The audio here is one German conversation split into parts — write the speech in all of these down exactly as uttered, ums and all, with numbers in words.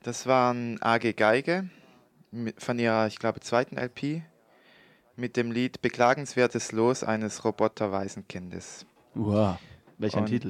Das waren A G Geige mit, von ihrer, ich glaube, zweiten L P mit dem Lied Beklagenswertes Los eines Roboter-Waisenkindes. Wow, welch ein Und Titel.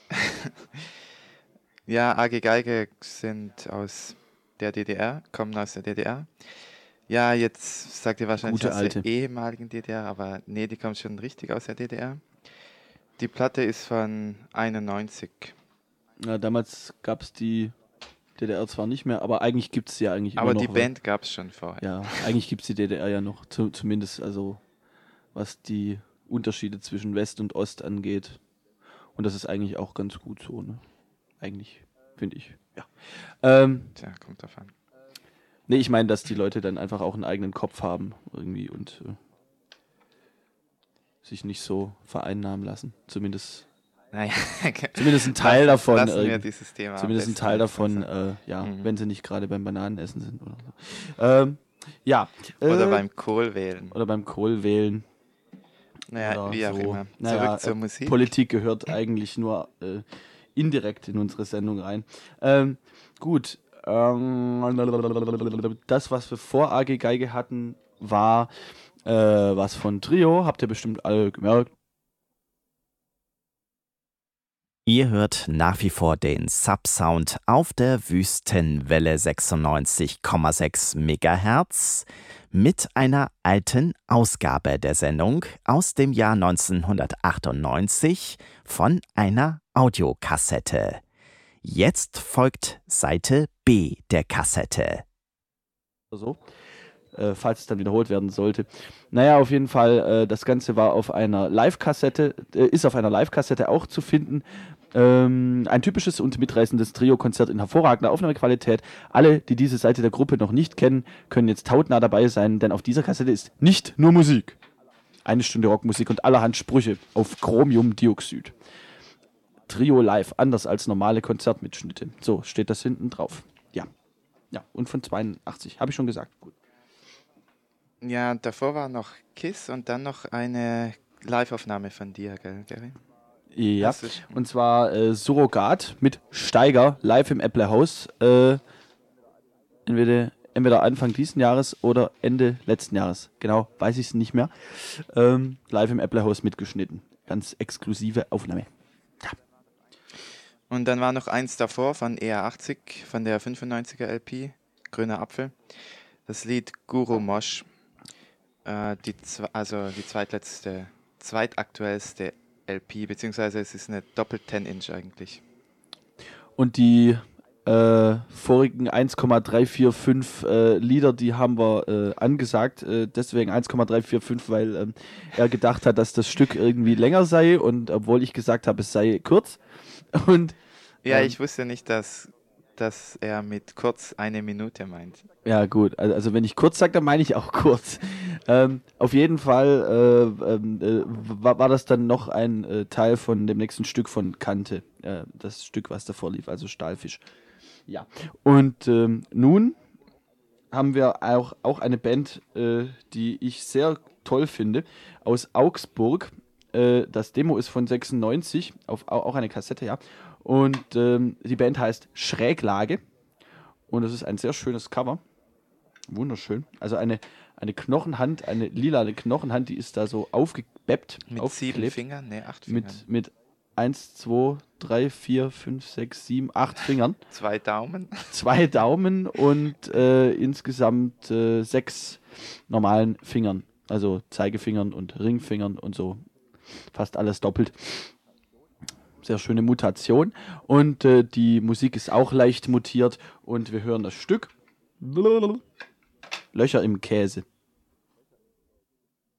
ja, A G Geige sind aus der D D R, kommen aus der D D R. Ja, jetzt sagt ihr wahrscheinlich Gute aus alte. der ehemaligen D D R, aber nee, die kommt schon richtig aus der D D R. Die Platte ist von einundneunzig. Ja, damals gab es die D D R zwar nicht mehr, aber eigentlich gibt es sie ja eigentlich Aber immer noch. die Band gab es schon vorher. Ja, eigentlich gibt es die D D R ja noch, zu, zumindest also was die Unterschiede zwischen West und Ost angeht. Und das ist eigentlich auch ganz gut so, ne? Eigentlich, finde ich, ja. Ähm, Tja, kommt drauf an. nee, ich meine, dass die Leute dann einfach auch einen eigenen Kopf haben irgendwie und äh, sich nicht so vereinnahmen lassen. Zumindest, Naja, zumindest ein Teil lassen, davon. Lassen wir irgendwie. dieses Thema Zumindest am ein besten Teil jetzt davon, lassen. äh, ja, Mhm. wenn sie nicht gerade beim Bananenessen sind oder so. Ähm, ja. Oder äh, beim Kohl wählen. Oder beim Kohl wählen. Naja, Oder wie auch so. immer. Zurück Naja, zur äh, Musik. Politik gehört eigentlich nur äh, indirekt in unsere Sendung rein. Ähm, gut. Ähm, das, was wir vor A G Geige hatten, war äh, was von Trio. Habt ihr bestimmt alle gemerkt. Ihr hört nach wie vor den Subsound auf der Wüstenwelle sechsundneunzig Komma sechs Megahertz mit einer alten Ausgabe der Sendung aus dem Jahr neunzehnhundertachtundneunzig von einer Audiokassette. Jetzt folgt Seite B der Kassette. So. Äh, falls es dann wiederholt werden sollte. Naja, auf jeden Fall, äh, das Ganze war auf einer Live-Kassette, äh, ist auf einer Live-Kassette auch zu finden. Ähm, ein typisches und mitreißendes Trio-Konzert in hervorragender Aufnahmequalität. Alle, die diese Seite der Gruppe noch nicht kennen, können jetzt hautnah dabei sein, denn auf dieser Kassette ist nicht nur Musik. Eine Stunde Rockmusik und allerhand Sprüche auf Chromiumdioxid. Trio live, anders als normale Konzertmitschnitte. So steht das hinten drauf. Ja. Ja, und von zweiundachtzig, habe ich schon gesagt. Gut. Ja, davor war noch Kiss und dann noch eine Live-Aufnahme von dir, gell, Gary? Ja, Hast du schon- und zwar äh, Surrogat mit Steiger live im Apple House. Äh, entweder, entweder Anfang diesen Jahres oder Ende letzten Jahres. Genau, weiß ich es nicht mehr. Ähm, live im Apple House mitgeschnitten. Ganz exklusive Aufnahme. Ja. Und dann war noch eins davor von E R achtzig, von der fünfundneunziger L P, Grüner Apfel. Das Lied Guru Mosh. Äh, die, zwe- also die zweitletzte, zweitaktuellste L P, beziehungsweise es ist eine doppelt zehn Inch eigentlich. Und die äh, vorigen eins Komma drei vier fünf äh, Lieder, die haben wir äh, angesagt. Äh, deswegen eins Komma drei vier fünf, weil ähm, er gedacht hat, dass das Stück irgendwie länger sei. Und obwohl ich gesagt habe, es sei kurz. Und Ja, ähm, ich wusste nicht, dass, dass er mit kurz eine Minute meint. Ja, gut. Also, also wenn ich kurz sage, dann meine ich auch kurz. Ähm, auf jeden Fall äh, ähm, äh, war, war das dann noch ein äh, Teil von dem nächsten Stück von Kante. Äh, das Stück, was davor lief, also Stahlfisch. Ja. Und ähm, nun haben wir auch, auch eine Band, äh, die ich sehr toll finde, aus Augsburg. Äh, das Demo ist von sechsundneunzig, auf, au- auch eine Kassette, ja. Und ähm, die Band heißt Schräglage. Und es ist ein sehr schönes Cover. Wunderschön. Also eine, eine Knochenhand, eine lilane Knochenhand, die ist da so aufgebeppt, Mit sieben aufgeklebt. Fingern? Ne, acht Fingern. Mit, mit eins, zwei, drei, vier, fünf, sechs, sieben, acht Fingern. Zwei Daumen. Zwei Daumen und äh, insgesamt äh, sechs normalen Fingern. Also Zeigefingern und Ringfingern und so. Fast alles doppelt. Sehr schöne Mutation. Und äh, die Musik ist auch leicht mutiert. Und wir hören das Stück. Löcher im Käse.